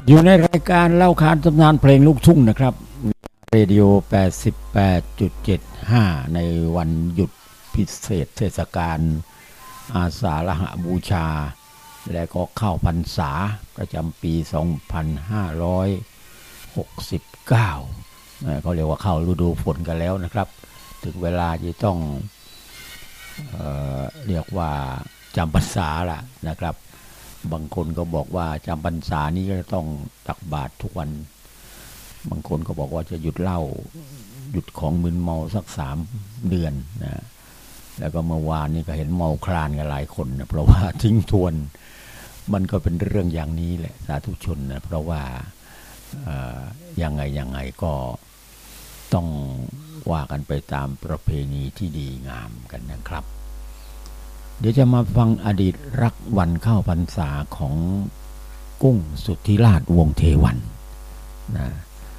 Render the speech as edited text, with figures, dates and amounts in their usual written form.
อยู่ในรายการเล่าขานตำนานเพลงลูกทุ่งนะครับเรดิโอ 88.75 ในวันหยุดพิเศษเทศกาลอาสาฬหบูชาและก็เข้าพรรษาประจำปี 2569 เขาเรียกว่าเข้าฤดูฝนกันแล้วนะครับถึงเวลาที่ต้องเรียกว่าจำพรรษาละนะครับบางคนก็บอกว่าจำพรรษานี้ก็ต้องตักบาตรทุกวันบางคนก็บอกว่าจะหยุดเหล้าหยุดของมึนเมาสัก3 เดือนนะแล้วก็เมื่อวานนี้ก็เห็นเมาคลานกันหลายคนนะเพราะว่าทิ้งทวนมันก็เป็นเรื่องอย่างนี้แหละสาธุชนนะเพราะว่ายังไงก็ต้องว่ากันไปตามประเพณีที่ดีงามกันนะครับเดี๋ยวจะมาฟังอดีตรักวันเข้าพรรษาของกุ้งสุทธิราชวงศ์เทวันนะ